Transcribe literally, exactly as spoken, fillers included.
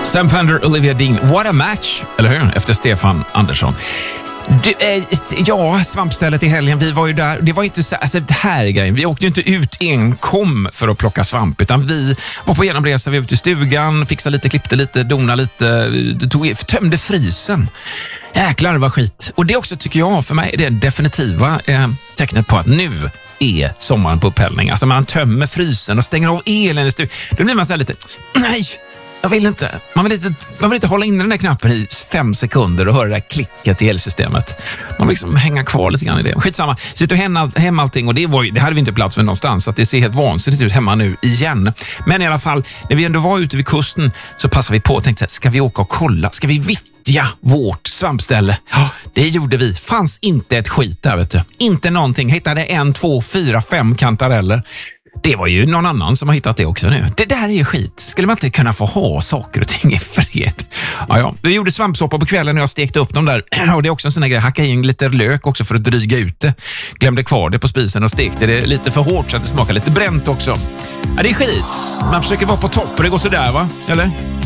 Sam Fender, Olivia Dean. What a match, eller hur? Efter Stefan Andersson. Du, eh, ja, svampstället i helgen, vi var ju där. Det var inte så, alltså det här är grejen. Vi åkte ju inte ut enkom för att plocka svamp, utan vi var på genomresa, vi var ute i stugan, fixade lite, klippte lite, dona lite, tog, tömde frysen. Jäklar, det var skit. Och det också tycker jag, för mig, är det definitiva eh, tecknet på att nu är sommaren på upphällning. Alltså man tömmer frysen och stänger av elen i stugan. Då blir man så här lite, nej, jag vill inte. Man vill inte, man vill inte hålla in den där knappen i fem sekunder och höra det där klicket i elsystemet. Man vill liksom hänga kvar lite grann i det. Skitsamma. Sitter och hem, hem allting och det, var, det hade vi inte plats för någonstans. Så att det ser helt vansinnigt ut hemma nu igen. Men i alla fall, när vi ändå var ute vid kusten så passade vi på och tänkte, ska vi åka och kolla? Ska vi vittja vårt svampställe? Ja, det gjorde vi. Fanns inte ett skit där, vet du. Inte någonting. Hittade en, två, fyra, fem kantareller. Det var ju någon annan som har hittat det också nu. Det där är ju skit. Skulle man inte kunna få ha saker och ting i fred? Ja, ja. Vi gjorde svampsoppa på kvällen och jag stekte upp dem där. Och det är också en sån här grej. Hacka in lite lök också för att dryga ut det. Glömde kvar det på spisen och stekte det lite för hårt så att det smakar lite bränt också. Ja, det är skit. Man försöker vara på topp och det går så där, va? Eller?